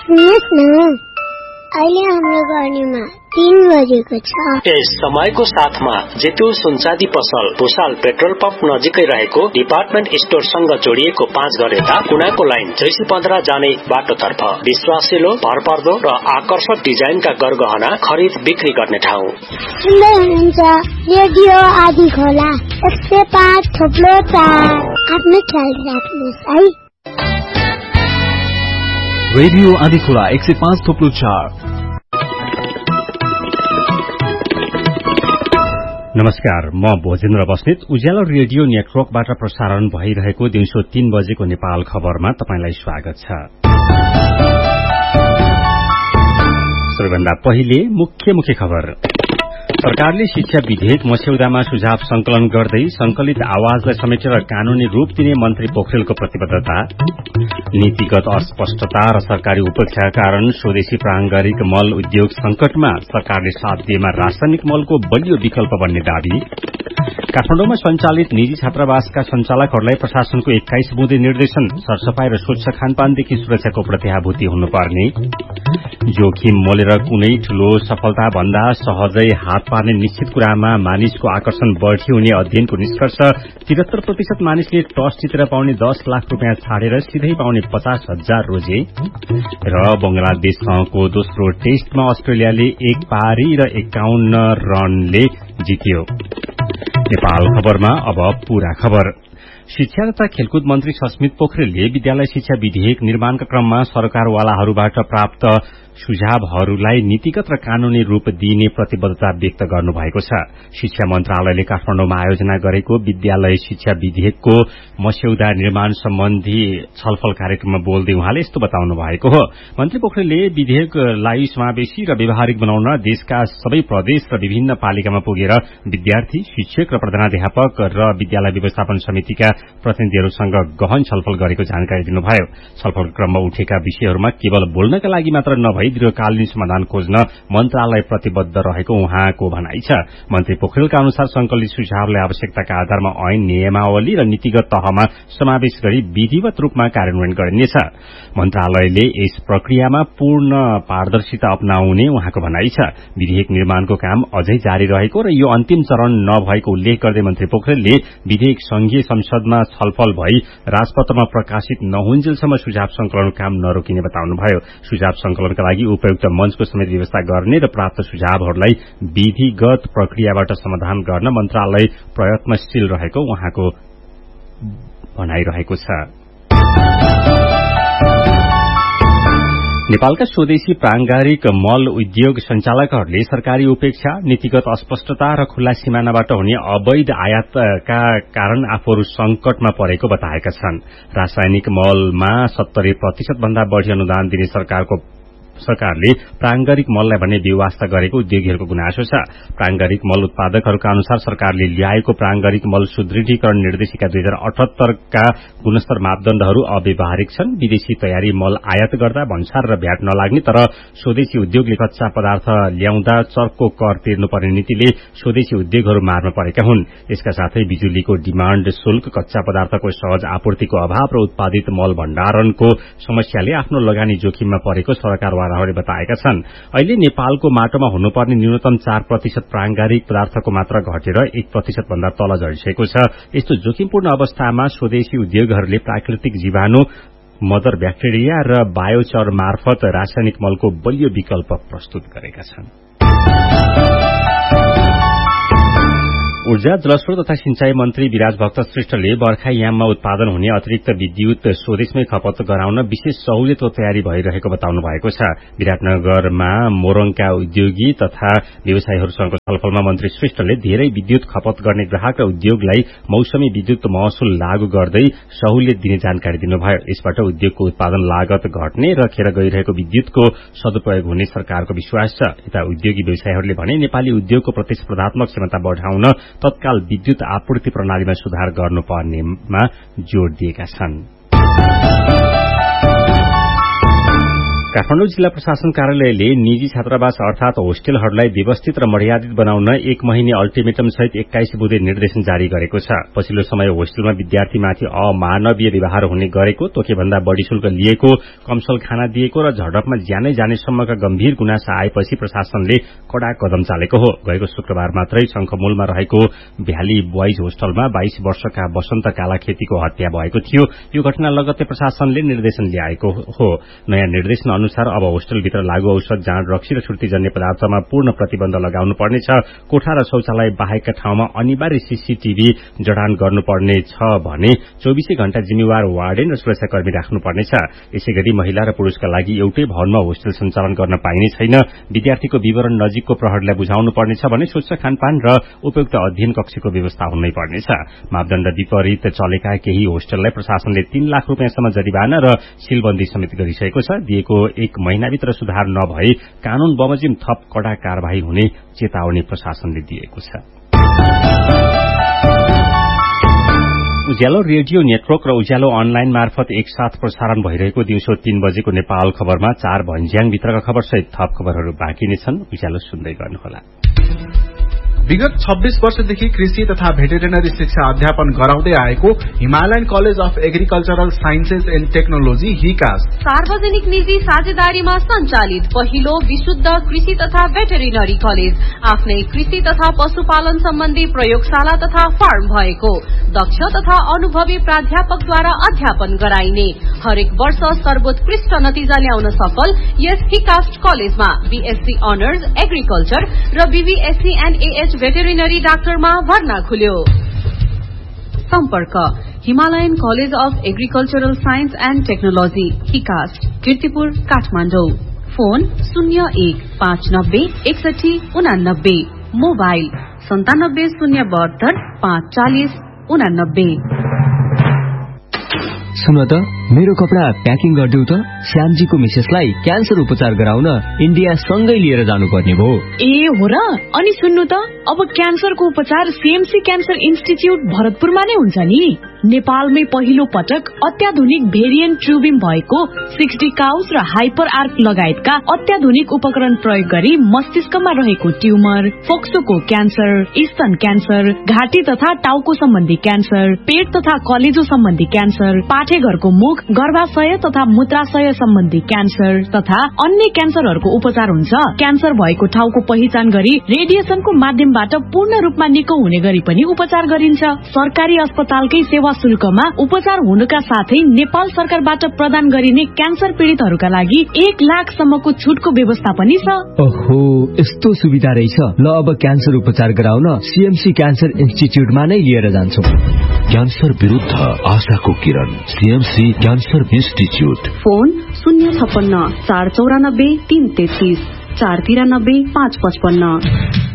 सुन्नुहोस् न, अहिले हाम्रो गर्नेमा 3 बजेको छ। यस समयको साथमा जेतु सुनचाँदी पसल भुसाल पेट्रोल पम्प नजिकै रहेको डिपार्टमेन्ट स्टोरसँग जोडिएको 5 घरेटा कुनाको लाइन जैसी 15 जाने बाटोतर्फ विश्वासिलो, भरपर्दो र आकर्षक डिजाइनका गरगहना खरिद बिक्री गर्ने ठाउँ। सुन्दै हुनुहुन्छ रेडियो आदि खोला 105.4। आफ्नो ख्याल राख्नुहोस् है। रेडियो आदिखोला 105.4। नमस्कार, म भोजेन्द्र बस्नेत। उज्यालो रेडियो नेटवर्कबाट प्रसारण भइरहेको दिउँसो 3 बजेको नेपाल खबरमा तपाईंलाई स्वागत छ। सबैभन्दा पहिले मुख्य खबर। सरकारले शिक्षा विधेयक मस्यौदामा सुझाव संकलन गर्दै संकलित आवाजलाई समेटेर कानूनी रूप दिने मन्त्री पोखरेलको प्रतिबद्धता। नीतिगत अस्पष्टता र सरकारी उपेक्षाका कारण स्वदेशी प्रांगारिक मल उद्योग संकटमा, सरकारले साथ दिएमा रासायनिक मलको बलियो विकल्प बन्ने दावी। काठमाडौँमा सञ्चालित निजी छात्रावासका सञ्चालकहरूलाई प्रशासनको 21 बुँदे निर्देशन, सरसफाई र स्वच्छ खानपानदेखि सुरक्षाको प्रत्याभूति हुनुपर्ने। जोखिम मोलेर कुनै ठूलो सफलता भन्दा सहजै हात पार्ने निश्चित कुरामा मानिसको आकर्षण बढी हुने अध्ययनको निष्कर्ष। 73% मानिसले टस जितेर पाउने 10 लाख रुपियाँ छाडेर सिधै पाउने 50,000 रोजे। र बंगलादेशसँगको दोस्रो टेस्टमा अस्ट्रेलियाले 1 पारी र 51 रनले जित्यो। नेपाल खबरमा अब पूरा खबर। शिक्षा तथा खेलकुद मन्त्री सस्मित पोखरेलले विद्यालय शिक्षा विधेयक निर्माणका क्रममा सरकारवालाहरूबाट प्राप्त सुझावहरूलाई नीतिगत र कानूनी रूप दिइने प्रतिबद्धता व्यक्त गर्नुभएको छ। शिक्षा मन्त्रालयले काठमाडौँमा आयोजना गरेको विद्यालय शिक्षा विधेयकको मस्यौदा निर्माण सम्बन्धी छलफल कार्यक्रममा बोल्दै उहाँले यस्तो बताउनु भएको हो। मन्त्री पोखरेलले विधेयकलाई समावेशी र व्यवहारिक बनाउन देशका सबै प्रदेश र विभिन्न पालिकामा पुगेर विद्यार्थी, शिक्षक र प्रधानाध्यापक र विद्यालय व्यवस्थापन समितिका प्रतिनिधिहरूसँग गहन छलफल गरेको जानकारी दिनुभयो। छलफल क्रममा उठेका विषयहरूमा केवल बोल्नका लागि मात्र नभई दीर्घकालीन समाधान खोज्न मन्त्रालय प्रतिबद्ध रहेको उहाँको भनाइ छ। मन्त्री पोखरेलका अनुसार संकलित सुझावलाई आवश्यकताका आधारमा ऐन, नियमावली र नीतिगत तहमा समावेश गरी विधिवत रूपमा कार्यान्वयन गरिनेछ। मन्त्रालयले यस प्रक्रियामा पूर्ण पारदर्शिता अपनाउने उहाँको भनाइ छ। विधेयक निर्माणको काम अझै जारी रहेको र यो अन्तिम चरण नभएको उल्लेख गर्दै मन्त्री पोखरेलले विधेयक संघीय संसदमा छलफल भई राजपत्रमा प्रकाशित नहुन्जेलसम्म सुझाव संकलन काम नरोकिने बताउनुभयो। सुझाव संकलनका लागि उपयुक्त मञ्चको समेत व्यवस्था गर्ने र प्राप्त सुझावहरूलाई विधिगत प्रक्रियाबाट समाधान गर्न मन्त्रालय प्रयत्नशील रहेको उहाँको भनाइरहेको छ। नेपालका स्वदेशी प्रांगारिक मल उद्योग संचालकहरूले सरकारी उपेक्षा, नीतिगत अस्पष्टता र खुल्ला सिमानाबाट हुने अवैध आयातका कारण आफूहरू संकटमा परेको बताएका छन्। रासायनिक मलमा 70% भन्दा बढ़ी अनुदान दिने सरकारले प्रांगारिक मललाई भने बेवास्ता गरेको उद्योगीहरूको गुनासो छ। प्रांगारिक मल उत्पादकहरूका अनुसार सरकारले ल्याएको प्रांगारिक मल सुदृढीकरण निर्देशिका 2078 का गुणस्तर मापदण्डहरू अव्यावहारिक छन्। विदेशी तयारी मल आयात गर्दा भन्सार र भ्याट नलाग्ने तर स्वदेशी उद्योगले कच्चा पदार्थ ल्याउँदा चर्को कर तिर्नुपर्ने नीतिले स्वदेशी उद्योगहरू मारमा परेका हुन्। यसका साथै बिजुलीको डिमाण्ड शुल्क, कच्चा पदार्थको सहज आपूर्तिको अभाव र उत्पादित मल भण्डारणको समस्याले आफ्नो लगानी जोखिममा परेको सरकारवालाहरूले बताएका छन्। अहिले नेपालको माटोमा हुनुपर्ने न्यूनतम 4% प्रांगारिक पदार्थको मात्रा घटेर 1% भन्दा तल झरिसकेको छ। यस्तो जोखिमपूर्ण अवस्थामा स्वदेशी उद्योगहरूले प्राकृतिक जीवाणु, मदर ब्याक्टेरिया र बायोचर मार्फत रासायनिक मलको बलियो विकल्प प्रस्तुत गरेका छन्। ऊर्जा, जलस्रोत तथा सिंचाई मन्त्री विराज भक्त श्रेष्ठले बर्खायाममा उत्पादन हुने अतिरिक्त विद्युत स्वदेशमै खपत गराउन विशेष सहुलियतको तयारी भइरहेको बताउनु भएको छ। विराटनगरमा मोरङका उद्योगी तथा व्यवसायीहरूसँगको छलफलमा मन्त्री श्रेष्ठले धेरै विद्युत खपत गर्ने ग्राहक र उद्योगलाई मौसमी विद्युत महसुल लागू गर्दै सहुलियत दिने जानकारी दिनुभयो। यसबाट उद्योगको उत्पादन लागत घट्ने र खेर गइरहेको विद्युतको सदुपयोग हुने सरकारको विश्वास छ। यता उद्योगी व्यवसायीहरूले भने नेपाली उद्योगको प्रतिस्पर्धात्मक क्षमता बढ़ाउन तत्काल विद्युत आपूर्ति प्रणालीमा सुधार गर्नुपर्नेमा जोड़ दिएका छन्। काठमाडौँ जिल्ला प्रशासन कार्यालयले निजी छात्रावास अर्थात होस्टेलहरूलाई व्यवस्थित र मर्यादित बनाउन 1 महिने अल्टिमेटम सहित 21 बुँदे निर्देशन जारी गरेको छ। पछिल्लो समय होस्टेलमा विद्यार्थीमाथि अमानवीय व्यवहार हुने गरेको, तोकेभन्दा बढ़ी शुल्क लिएको, कमसल खाना दिएको र झडपमा ज्यानै जानेसम्मका गम्भीर गुनासा आएपछि प्रशासनले कड़ा कदम चालेको हो। गएको शुक्रबार मात्रै शंखमूलमा रहेको भ्याली बोइज होस्टलमा 22 वर्षका वसन्त कालाखेतीको हत्या भएको थियो। यो घटना लगत्तै प्रशासनले निर्देशन ल्याएको हो। नयाँ निर्देशन अनुसार अब होस्टलभित्र लागू औषध, जाँड, रक्सी र छुर्तीजन्य पदार्थमा पूर्ण प्रतिबन्ध लगाउनु पर्नेछ। कोठा र शौचालय बाहेकका ठाउँमा अनिवार्य सीसीटीभी जडान गर्नुपर्ने छ भने 24 घण्टा जिम्मेवार वार्डेन र सुरक्षाकर्मी राख्नुपर्नेछ। यसैगरी महिला र पुरूषका लागि एउटै भवनमा होस्टल सञ्चालन गर्न पाइने छैन। विद्यार्थीको विवरण नजिकको प्रहरीलाई बुझाउनु पर्नेछ भने स्वच्छ खानपान र उपयुक्त अध्ययन कक्षको व्यवस्था हुनै पर्नेछ। मापदण्ड विपरीत चलेका केही होस्टललाई प्रशासनले 3 लाख रुपियाँसम्म जरिवाना र सीलबन्दी समेत गरिसकेको छ। दिएको 1 महिनाभित्र सुधार नभए कानून बमोजिम थप कड़ा कार्यवाही हुने चेतावनी प्रशासनले दिएको छ। उज्यालो रेडियो नेटवर्क र उज्यालो अनलाइन मार्फत एकसाथ प्रसारण भइरहेको दिउँसो 3 बजेको नेपाल खबरमा 4 भन्ज्याङभित्रका खबरसहित थप खबरहरू बाँकी नै छन्। उज्यालो सुन्दै गर्नुहोला। विगत 26 वर्षदेखि कृषि तथा भेटेरिनरी शिक्षा अध्यापन गराउँदै आएको Himalayan college of agricultural sciences and technology हिकास सार्वजनिक निजी साझेदारीमा सञ्चालित पहिलो विशुद्ध कृषि तथा भेटेरिनरी कलेज, आफ्नै कृषि तथा पशुपालन सम्बन्धी प्रयोगशाला तथा फार्म भएको, दक्ष तथा अनुभवी प्राध्यापकद्वारा अध्यापन गराइने, हरेक वर्ष सर्वोत्कृष्ट नतिजा ल्याउन सफल यस हिकास्ट कलेजमा बीएससी अनर्स एग्रिकल्चर र बीबीएससी एन्ड एएच भेटेरिनरी डाक्टरमा भर्ना खुल्यो। सम्पर्क Himalayan college of agricultural science and technology हिकास्ट, Kirtipur, Kathmandu. Phone 01596189, mobile 9702254089। सुन त, मेरो कपडा प्याकिङ गरिदेऊ त। श्यामजीको मिसेसलाई क्यान्सर उपचार गराउन इन्डिया सँगै लिएर जानुपर्ने भयो। ए हो र? अनि सुन्नु त, अब क्यान्सरको उपचार सीएमसी क्यान्सर इन्स्टिच्युट भरतपुरमा नै हुन्छ नि। नेपालमै पहिलो पटक अत्याधुनिक भेरिएन्ट ट्युबिङ भएको 60 काउस र हाइपर आर्क लगायतका अत्याधुनिक उपकरण प्रयोग गरी मस्तिष्कमा रहेको ट्युमर, फोक्सोको क्यान्सर, स्तन क्यान्सर, घाँटी तथा टाउको सम्बन्धी क्यान्सर, पेट तथा कलेजो सम्बन्धी क्यान्सर, पाठेघरको मुख, गर्भाशय तथा मूत्राशय सम्बन्धी क्यान्सर तथा अन्य क्यान्सरहरूको उपचार हुन्छ। क्यान्सर भएको ठाउँको पहिचान गरी रेडिएसनको माध्यमबाट पूर्ण रूपमा निको हुने गरी पनि उपचार गरिन्छ। सरकारी अस्पतालकै सेवा शुल्कमा उपचार हुनुका साथै नेपाल सरकारबाट प्रदान गरिने क्यान्सर पीड़ितहरूका लागि 1 लाखसम्मको छुटको व्यवस्था पनि छ। ओहो, यस्तो सुविधा रहेछ। ल, अब क्यान्सर उपचार गराउन सीएमसी क्यान्सर इन्स्टिच्युटमा नै लिएर जान्छौं। क्यान्सर विरुद्ध आशाको किरण, सीएमसी क्यान्सर इन्स्टिच्युट। फोन 056 494 333 493 555।